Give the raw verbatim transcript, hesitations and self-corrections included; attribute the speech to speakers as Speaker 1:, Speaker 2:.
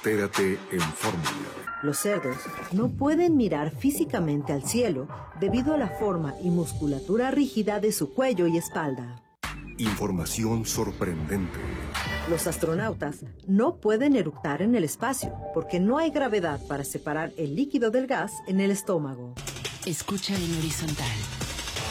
Speaker 1: Entérate en Fórmula.
Speaker 2: Los cerdos no pueden mirar físicamente al cielo debido a la forma y musculatura rígida de su cuello y espalda.
Speaker 1: Información sorprendente.
Speaker 2: Los astronautas no pueden eructar en el espacio porque no hay gravedad para separar el líquido del gas en el estómago.
Speaker 3: Escucha en horizontal.